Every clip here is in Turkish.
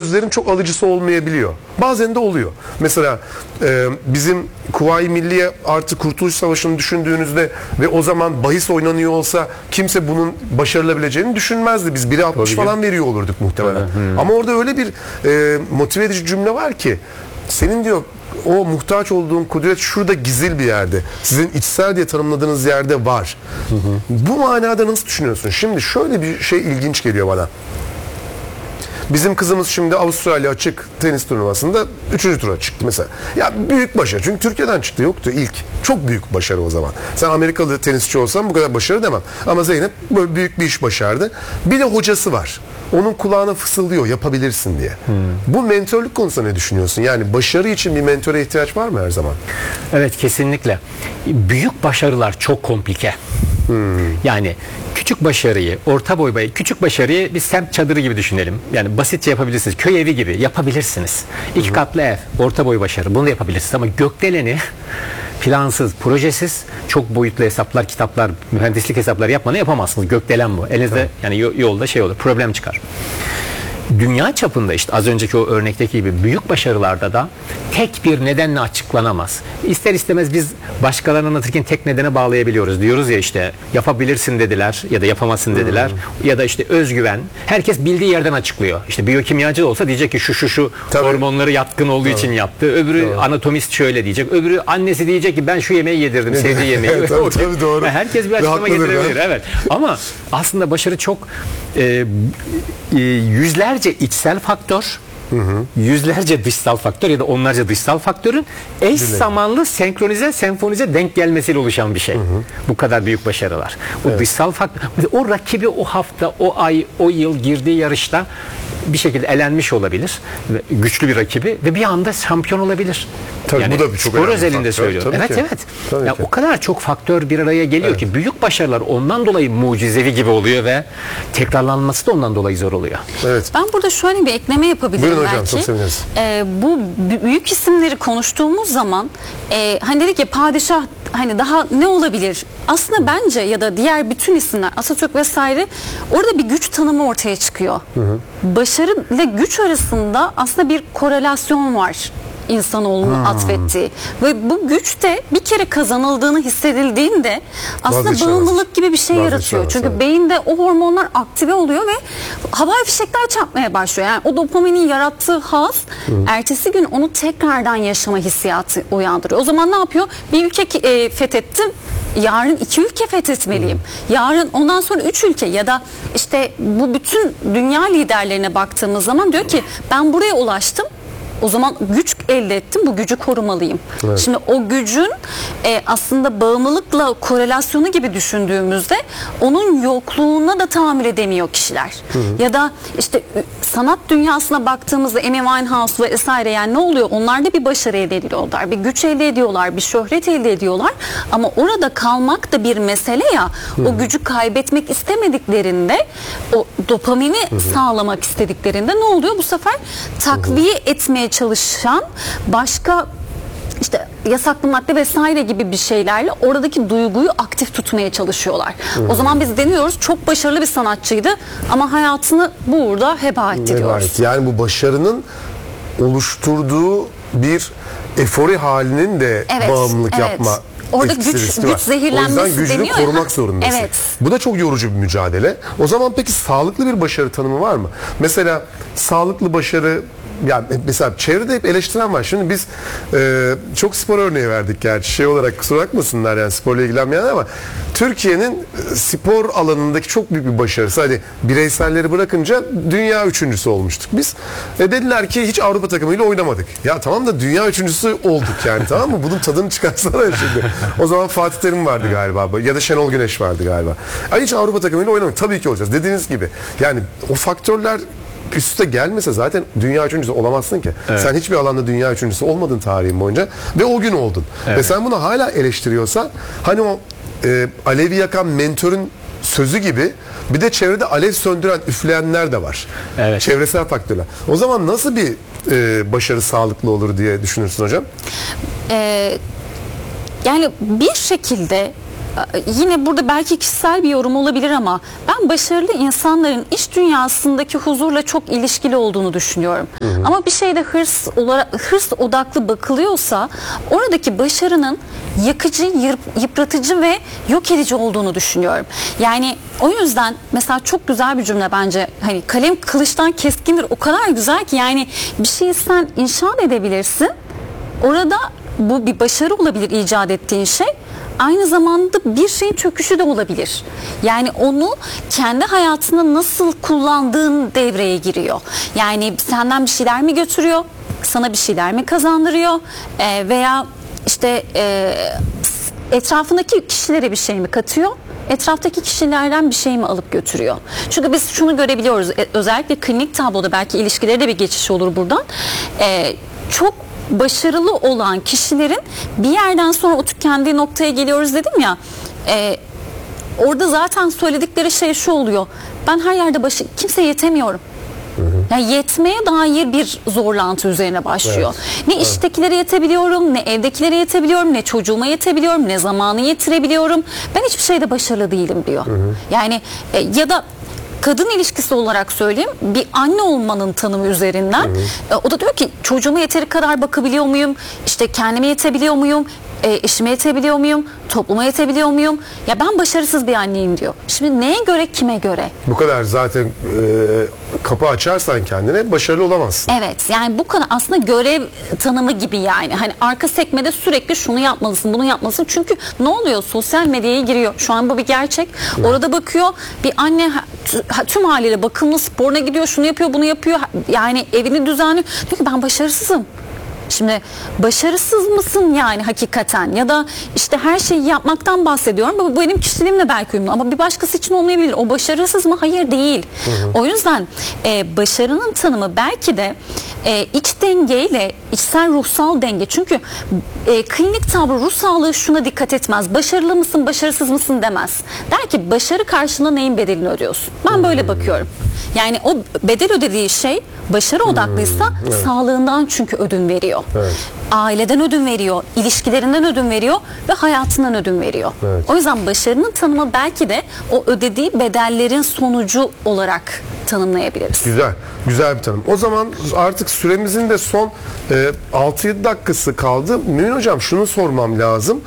sözlerin çok alıcısı olmayabiliyor. Bazen de oluyor. Mesela bizim Kuvayi Milliye artı Kurtuluş Savaşı'nı düşündüğünüzde ve o zaman bahis oynanıyor olsa kimse bunun başarılabileceğini düşünmezdi. Biz 1'e 60 falan veriyor olurduk muhtemelen. Ama orada öyle bir motive edici cümle var ki senin diyor o muhtaç olduğun kudret şurada gizli bir yerde. Sizin içsel diye tanımladığınız yerde var. Bu manada nasıl düşünüyorsun? Şimdi şöyle bir şey ilginç geliyor bana. Bizim kızımız şimdi Avustralya açık tenis turnuvasında 3. tura çıktı mesela. Ya büyük başarı. Çünkü Türkiye'den çıktı. Yoktu ilk. Çok büyük başarı o zaman. Sen Amerikalı tenisçi olsan bu kadar başarı demem. Ama Zeynep böyle büyük bir iş başardı. Bir de hocası var. Onun kulağına fısıldıyor yapabilirsin diye. Bu mentörlük konusunda ne düşünüyorsun? Yani başarı için bir mentöre ihtiyaç var mı her zaman? Evet, kesinlikle. Büyük başarılar çok komplike. Yani küçük başarıyı, orta boy küçük başarıyı bir semt çadırı gibi düşünelim. Yani basitçe yapabilirsiniz. Köy evi gibi yapabilirsiniz. 2 katlı ev, orta boy başarı. Bunu yapabilirsiniz. Ama gökdeleni plansız, projesiz, çok boyutlu hesaplar, kitaplar, mühendislik hesapları yapmadan yapamazsınız. Gökdelen bu. Elinizde yani yolda şey olur, problem çıkar. Dünya çapında işte az önceki o örnekteki gibi büyük başarılarda da tek bir nedenle açıklanamaz. İster istemez biz başkalarını anlatırken tek nedene bağlayabiliyoruz. Diyoruz ya işte yapabilirsin dediler ya da yapamazsın dediler ya da işte özgüven. Herkes bildiği yerden açıklıyor. İşte biyokimyacı olsa diyecek ki şu hormonları yatkın olduğu için yaptı. Öbürü anatomist şöyle diyecek. Öbürü annesi diyecek ki ben şu yemeği yedirdim, sevdiği yemeği. tabii doğru. Herkes bir açıklama getirebilir. Evet. Ama aslında başarı çok yüzlerce içsel faktör, yüzlerce dışsal faktör ya da onlarca dışsal faktörün eş zamanlı senkronize, senfonize denk gelmesiyle oluşan bir şey. Bu kadar büyük başarılar. O dışsal faktör, o rakibi o hafta, o ay, o yıl girdiği yarışta bir şekilde elenmiş olabilir. Güçlü bir rakibi ve bir anda şampiyon olabilir. Tabii yani bu da bir çok spor özelinde söylüyorum. Tabii evet. Tabii ya ki. o kadar çok faktör bir araya geliyor ki büyük başarılar ondan dolayı mucizevi gibi oluyor ve tekrarlanması da ondan dolayı zor oluyor. Evet. Ben burada şöyle bir ekleme yapabilirim. Buyurun belki. hocam, çok seviniriz. Bu büyük isimleri konuştuğumuz zaman hani dedik ya padişah hani daha ne olabilir? Aslında bence ya da diğer bütün isimler Atatürk vesaire orada bir güç tanımı ortaya çıkıyor. Başarı ile güç arasında aslında bir korelasyon var insanoğlunun atfettiği ve bu güç de bir kere kazanıldığını hissedildiğinde aslında bağımlılık gibi bir şey yaratıyor. Çünkü beyinde o hormonlar aktive oluyor ve havai fişekler çarpmaya başlıyor. Yani o dopaminin yarattığı haz ertesi gün onu tekrardan yaşama hissiyatı uyandırıyor. O zaman ne yapıyor? Bir ülke fethettim. Yarın 2 ülke fethetmeliyim. Yarın ondan sonra 3 ülke ya da işte bu bütün dünya liderlerine baktığımız zaman diyor ki ben buraya ulaştım. O zaman güç elde ettim. Bu gücü korumalıyım. Evet. Şimdi o gücün aslında bağımlılıkla korelasyonu gibi düşündüğümüzde onun yokluğuna da tahammül edemiyor kişiler. Ya da işte sanat dünyasına baktığımızda Amy Winehouse vesaire yani ne oluyor? Onlar da bir başarı elde ediyorlar. Bir güç elde ediyorlar. Bir şöhret elde ediyorlar. Ama orada kalmak da bir mesele ya. O gücü kaybetmek istemediklerinde o dopamini sağlamak istediklerinde ne oluyor? Bu sefer takviye etmeye çalışan başka işte yasaklı madde vesaire gibi bir şeylerle oradaki duyguyu aktif tutmaya çalışıyorlar. O zaman biz deniyoruz çok başarılı bir sanatçıydı ama hayatını burada heba etti diyoruz. Yani bu başarının oluşturduğu bir efori halinin de bağımlılık yapma orada güç zehirlenmesi. O yüzden gücünü korumak zorundasın. Evet. Bu da çok yorucu bir mücadele. O zaman peki sağlıklı bir başarı tanımı var mı? Mesela sağlıklı başarı, yani mesela çevrede hep eleştiren var. Şimdi biz çok spor örneği verdik gerçi şey olarak kusura bakmasınlar yani sporla ilgilenmeyenler ama Türkiye'nin spor alanındaki çok büyük bir başarısı. Hani bireyselleri bırakınca dünya üçüncüsü olmuştuk biz. Dediler ki hiç Avrupa takımıyla oynamadık. Ya tamam da dünya üçüncüsü olduk yani tamam mı? Bunun tadını çıkarsana şimdi. O zaman Fatih Terim vardı galiba ya da Şenol Güneş vardı galiba. Ay hiç Avrupa takımıyla oynamadık. Tabii ki olacağız. Dediğiniz gibi. Yani o faktörler üst üste gelmese zaten dünya üçüncüsü olamazsın ki. Evet. Sen hiçbir alanda dünya üçüncüsü olmadın tarihin boyunca ve o gün oldun. Evet. Ve sen bunu hala eleştiriyorsan hani o alevi yakan mentörün sözü gibi bir de çevrede alev söndüren üfleyenler de var. Evet. Çevresel faktörler. O zaman nasıl bir başarı sağlıklı olur diye düşünürsün hocam? Yani bir şekilde yine burada belki kişisel bir yorum olabilir ama ben başarılı insanların iş dünyasındaki huzurla çok ilişkili olduğunu düşünüyorum. Ama bir şeyde hırs odaklı bakılıyorsa oradaki başarının yakıcı, yıpratıcı ve yok edici olduğunu düşünüyorum. Yani o yüzden mesela çok güzel bir cümle bence, hani kalem kılıçtan keskindir, o kadar güzel ki, yani bir şeyi sen inşa edebilirsin. Orada bu bir başarı olabilir, icat ettiğin şey. Aynı zamanda bir şeyin çöküşü de olabilir. Yani onu kendi hayatında nasıl kullandığın devreye giriyor. Yani senden bir şeyler mi götürüyor, sana bir şeyler mi kazandırıyor, veya işte etrafındaki kişilere bir şey mi katıyor, etraftaki kişilerden bir şey mi alıp götürüyor? Çünkü biz şunu görebiliyoruz, özellikle klinik tabloda, belki ilişkilere de bir geçiş olur buradan. Çok başarılı olan kişilerin bir yerden sonra o tükendiği noktaya geliyoruz dedim ya, orada zaten söyledikleri şey şu oluyor: ben her yerde kimseye yetemiyorum. Yani yetmeye dair bir zorlantı üzerine başlıyor. Evet. Ne iştekilere yetebiliyorum, ne evdekilere yetebiliyorum, ne çocuğuma yetebiliyorum, ne zamanı yetirebiliyorum. Ben hiçbir şeyde başarılı değilim diyor. Yani ya da kadın ilişkisi olarak söyleyeyim, bir anne olmanın tanımı üzerinden. O da diyor ki çocuğuma yeteri kadar bakabiliyor muyum? İşte kendime yetebiliyor muyum? Eşime yetebiliyor muyum? Topluma yetebiliyor muyum? Ya ben başarısız bir anneyim diyor. Şimdi neye göre, kime göre? Bu kadar zaten kapı açarsan kendine başarılı olamazsın. Evet, yani bu kadar aslında görev tanımı gibi yani. Hani arka sekmede sürekli şunu yapmalısın, bunu yapmalısın. Çünkü ne oluyor? Sosyal medyaya giriyor. Şu an bu bir gerçek. Orada bakıyor, bir anne tüm haliyle bakımlı, sporuna gidiyor, şunu yapıyor, bunu yapıyor. Yani evini düzenliyor. Diyor ki ben başarısızım. Şimdi başarısız mısın yani hakikaten, ya da işte her şeyi yapmaktan bahsediyorum. Bu benim kişiliğimle belki uyumlu ama bir başkası için olmayabilir. O başarısız mı? Hayır, değil. O yüzden başarının tanımı belki de iç dengeyle içsel ruhsal denge. Çünkü klinik tablo ruh sağlığı şuna dikkat etmez: başarılı mısın, başarısız mısın demez. Der ki başarı karşılığında neyin bedelini ödüyorsun? Ben böyle bakıyorum. Yani o bedel ödediği şey başarı odaklıysa sağlığından çünkü ödün veriyor. Evet. Aileden ödün veriyor, ilişkilerinden ödün veriyor ve hayatından ödün veriyor. Evet. O yüzden başarının tanımı belki de o ödediği bedellerin sonucu olarak tanımlayabiliriz. Güzel. Güzel bir tanım. O zaman artık süremizin de son 6-7 dakikası kaldı. Mümin Hocam, şunu sormam lazım.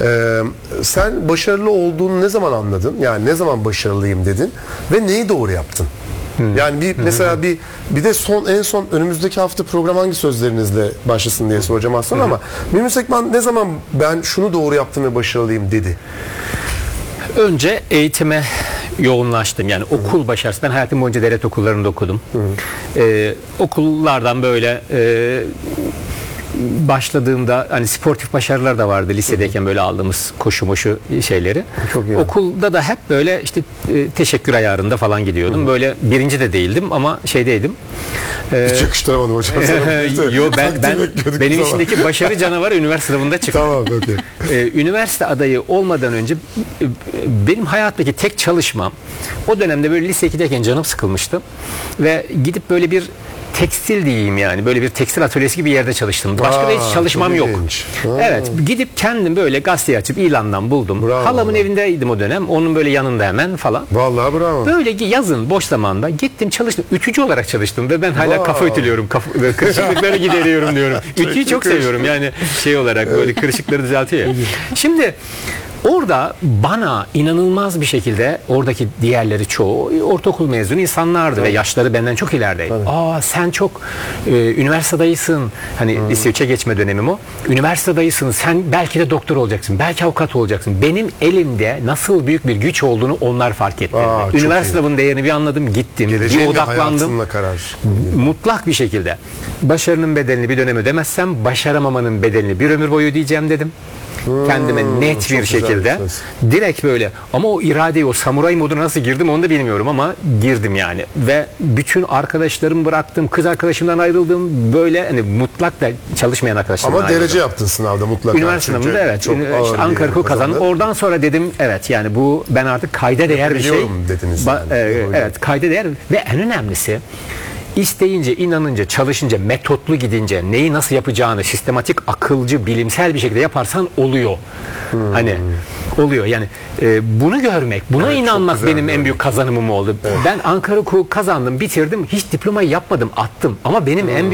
Sen başarılı olduğunu ne zaman anladın? Yani ne zaman başarılıyım dedin ve neyi doğru yaptın? Yani mesela bir de en son önümüzdeki hafta program hangi sözlerinizle başlasın diye soracağım aslında, ama Mümin Sekman ne zaman ben şunu doğru yaptım ve başarılıyım dedi? Önce eğitime yoğunlaştım. Yani okul başarısı. Ben hayatım boyunca devlet okullarında okudum. Okullardan böyle başladığımda hani sportif başarılar da vardı lisedeyken, böyle aldığımız koşu şeyleri. Çok iyi. Okulda da hep böyle işte teşekkür ayarında falan gidiyordum. Böyle birinci de değildim ama şeydeydim. Hiç yakıştıramadım hocam. Yo, benim içindeki başarı canavarı üniversite sınavında çıktı. Tamam, okay. Üniversite adayı olmadan önce benim hayattaki tek çalışmam, o dönemde böyle lise 2'deyken canım sıkılmıştı ve gidip böyle bir tekstil diyeyim, yani böyle bir tekstil atölyesi gibi bir yerde çalıştım. Başka da hiç çalışmam yok. Evet, gidip kendim böyle gazeteyi açıp ilandan buldum. Bravo. Halamın evindeydim o dönem. Onun böyle yanında hemen falan. Vallahi bravo. Böyle yazın boş zamanda gittim, çalıştım. Ütücü olarak çalıştım ve ben hala kafa ütülüyorum. Kırışıklıkları gideriyorum diyorum. Ütüyü çok seviyorum. Yani şey olarak böyle kırışıkları düzeltiyor. Şimdi orada bana inanılmaz bir şekilde, oradaki diğerleri çoğu ortaokul mezunu insanlardı ve yaşları benden çok ilerideydi. Sen çok üniversite adayısın. Hani lise 3'e geçme dönemim o. Üniversite adayısın. Sen belki de doktor olacaksın. Belki avukat olacaksın. Benim elimde nasıl büyük bir güç olduğunu onlar fark etti. Üniversite sınavının değerini bir anladım, gittim. Bir odaklandım. Karar. Mutlak bir şekilde başarının bedelini bir dönem ödemezsem başaramamanın bedelini bir ömür boyu ödeyeceğim dedim. Kendime net bir şekilde direkt böyle, ama o iradeyi, o samuray moduna nasıl girdim onu da bilmiyorum ama girdim yani. Ve bütün arkadaşlarımı bıraktım, kız arkadaşımdan ayrıldım, böyle hani mutlak da çalışmayan arkadaşlarımdan Ama ayrıldım. derece yaptın sınavda mutlaka. Üniversite sınavında evet. İşte Ankara Hukuk kazandım. Oradan sonra dedim evet, yani bu ben artık kayda değer bir şey. Dediniz. Evet, kayda değer ve en önemlisi isteyince, inanınca, çalışınca, metotlu gidince, neyi nasıl yapacağını sistematik, akılcı, bilimsel bir şekilde yaparsan oluyor. Hani oluyor. Yani bunu görmek, buna Evet, çok inanmak güzel benim bir en büyük kazanımım oldu. Ben Ankara Hukuk kazandım, bitirdim. Hiç diplomayı yapmadım, attım. Ama benim en